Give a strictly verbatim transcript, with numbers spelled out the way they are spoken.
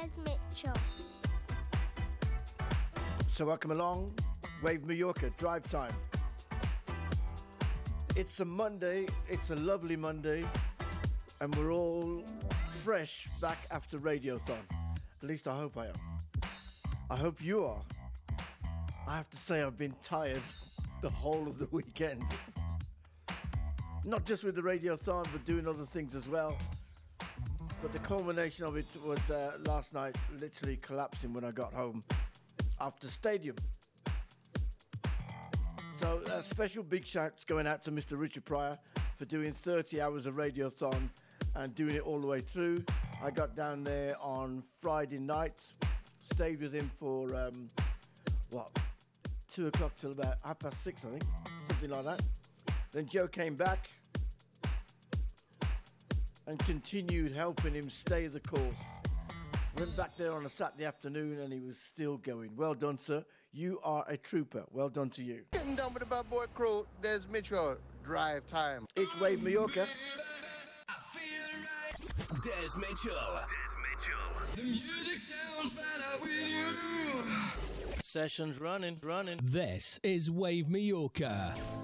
Des Mitchell. So welcome along, Wave Mallorca, drive time. It's a Monday, it's a lovely Monday, and we're all fresh back after Radiothon. At least I hope I am. I hope you are. I have to say I've been tired the whole of the weekend. Not just with the Radiothon, but doing other things as well. But the culmination of it was uh, last night, literally collapsing when I got home after Stadium. So a special big shout's going out to Mister Richard Pryor for doing thirty hours of Radiothon and doing it all the way through. I got down there on Friday night, stayed with him for, um, what, two o'clock till about half past six, I think, something like that. Then Joe came back and continued helping him stay the course. Went back there on a Saturday afternoon and he was still going. Well done, sir. You are a trooper. Well done to you. Getting down with the bad boy crew, Des Mitchell, drive time. It's Wave Mallorca. Des Mitchell. Des Mitchell. The music sounds better with you. Sessions running, running. This is Wave Mallorca.